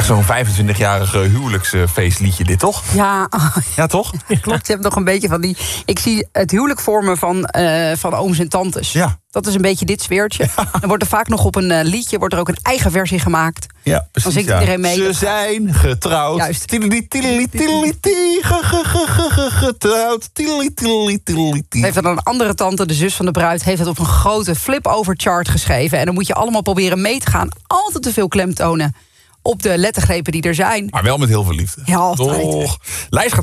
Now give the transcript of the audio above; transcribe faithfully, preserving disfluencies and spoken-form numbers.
Zo'n vijfentwintigjarige huwelijksfeestliedje dit, toch? Ja, Ja, toch? klopt. Je hebt nog een beetje van die... Ik zie het huwelijk vormen van, uh, van ooms en tantes. Ja. Dat is een beetje dit sfeertje. Dan wordt er vaak nog op een uh, liedje... wordt er ook een eigen versie gemaakt. Ja, precies. Dan zingt ja. iedereen mee. Ze zijn getrouwd. Juist. Tideli, tideli, tideli, ti, ge, ge, ge, ge, ge, getrouwd. Tideli, tideli, tideli, ti. Heeft er dan een andere tante, de zus van de bruid... heeft het op een grote flip-over chart geschreven. En dan moet je allemaal proberen mee te gaan. Altijd te veel klemtonen op de lettergrepen die er zijn. Maar wel met heel veel liefde. Ja, altijd. Toch. Lijst gaat